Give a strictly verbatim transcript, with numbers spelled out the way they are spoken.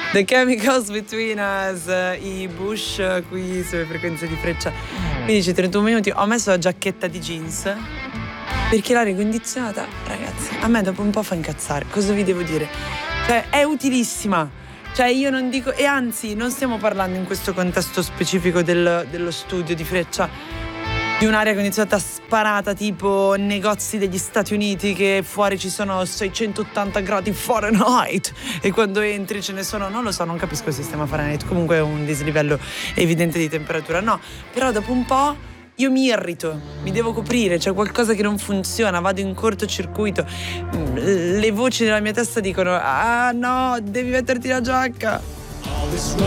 The Chemicals Between Us, i Bush qui sulle frequenze di Freccia. Mi dice trentuno minuti, ho messo la giacchetta di jeans perché l'aria condizionata, ragazzi, a me dopo un po' fa incazzare. Cosa vi devo dire? Cioè, è utilissima. Cioè, io non dico... E anzi, non stiamo parlando in questo contesto specifico del, dello studio di Freccia di un'aria condizionata sparata tipo negozi degli Stati Uniti che fuori ci sono seicentottanta gradi Fahrenheit e quando entri ce ne sono, non lo so, non capisco il sistema Fahrenheit, comunque è un dislivello evidente di temperatura, no, però dopo un po' io mi irrito, mi devo coprire, c'è qualcosa che non funziona, vado in cortocircuito, le voci nella mia testa dicono ah no, devi metterti la giacca.